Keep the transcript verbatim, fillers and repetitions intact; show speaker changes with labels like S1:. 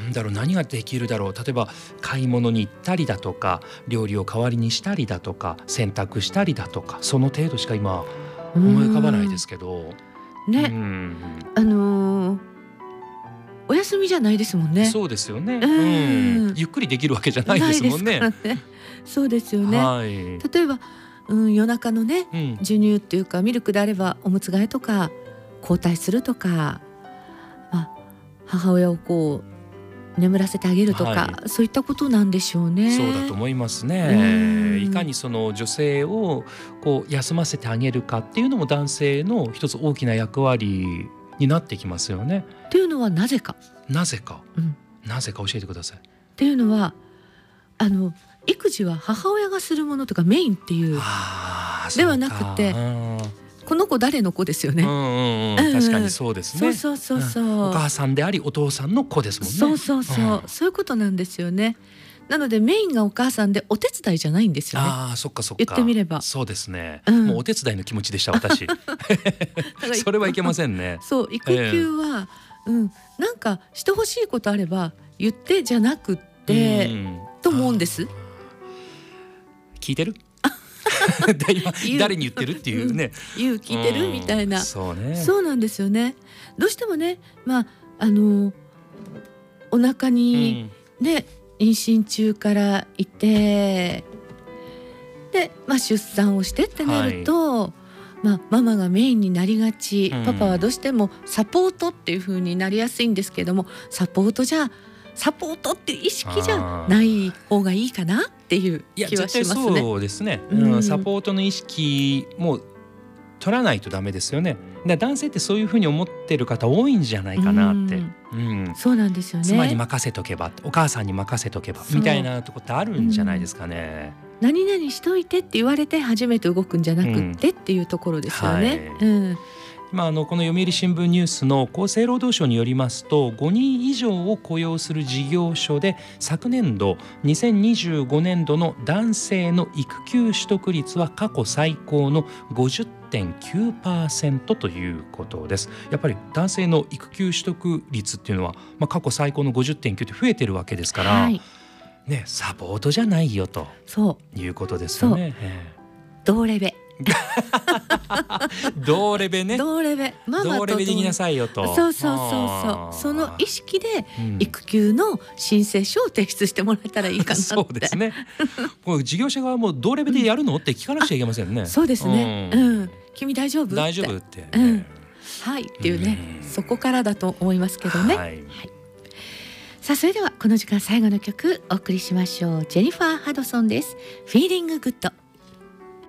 S1: なんだろう、何ができるだろう。例えば買い物に行ったりだとか、料理を代わりにしたりだとか、洗濯したりだとか、その程度しか今思い浮かばないですけど
S2: ね、
S1: うん、
S2: あのー、お休みじゃないですもんね。
S1: そうですよね、
S2: うん
S1: うん、ゆっくりできるわけじゃないですもんね。
S2: ないですからね。そうですよね、
S1: はい、
S2: 例えば、うん、夜中のね、
S1: うん、
S2: 授乳っていうかミルクであればおむつ替えとか交代するとか、まあ、母親をこう眠らせてあげるとか、
S1: はい、
S2: そういったことなんでしょうね。
S1: そうだと思いますね。
S2: うん
S1: いかにその女性をこう休ませてあげるかっていうのも男性の一つ大きな役割になってきますよね。
S2: っていうのはなぜか、
S1: なぜか、
S2: うん、
S1: なぜか教えてください。
S2: っていうのはあの育児は母親がするものとかメインっていう
S1: あ
S2: ではなくて、この子誰の子ですよね。
S1: うんうんうん、確かにそうですね。
S2: そうそうそうそう、
S1: うん、お母さんでありお父さんの子ですもんね。
S2: そうそうそう、
S1: うん、
S2: そういうことなんですよね。なのでメインがお母さんでお手伝いじゃないんですよね。
S1: ああ、そっかそっか。
S2: 言ってみれば
S1: そうですね、
S2: うん、
S1: もうお手伝いの気持ちでした私それはいけませんね。
S2: そう、育休は、えー、うん、なんかしてほしいことあれば言ってじゃなくって、うん、と思うんです。
S1: 聞いてる今誰に言ってるっていうね、
S2: うん、言う聞いてるみたいな、
S1: そうね、
S2: そうなんですよね。どうしてもね、まああのお腹にね、うん、妊娠中からいてで、まあ、出産をしてってなると、はい、まあ、ママがメインになりがち、うん、パパはどうしてもサポートっていう風になりやすいんですけども、サポートじゃサポートっていう意識じゃない方がいいかなっていう気はしますね。
S1: いや絶対そうですね、うん、サポートの意識も取らないとダメですよね。だ男性ってそういうふうに思ってる方多いんじゃないかなって、うん、
S2: そうなんですよね。
S1: 妻に任せとけば、お母さんに任せとけばみたいなとこってあるんじゃないですかね、
S2: うん、何々しといてって言われて初めて動くんじゃなくってっていうところですよね、
S1: はい、
S2: うん、
S1: 今あのこの読売新聞ニュースの厚生労働省によりますと、ごにん以上を雇用する事業所で昨年度にせんにじゅうごねんどの男性の育休取得率は過去最高の ごじゅってんきゅうパーセント ということです。やっぱり男性の育休取得率っていうのは、まあ、過去最高の ごじゅってんきゅう って増えてるわけですから、はい、ね、サポートじゃないよということですよね。
S2: 同レベ
S1: 同レベね、
S2: 同レベ、ママと
S1: 同レベできなさいよと、
S2: そうそうそうそう、その意識で育休の申請書を提出してもらえたらいいかなって、
S1: そうですね。これ事業者側も同レベでやるのって聞かなくちゃいけませんね。
S2: そうですね、うんうん、君大丈夫って
S1: 大丈夫って、ね、
S2: うん、はいっていうね、うん、そこからだと思いますけどね、はいはい、さあそれではこの時間最後の曲お送りしましょう。ジェニファー・ハドソンです。フィーリンググッド。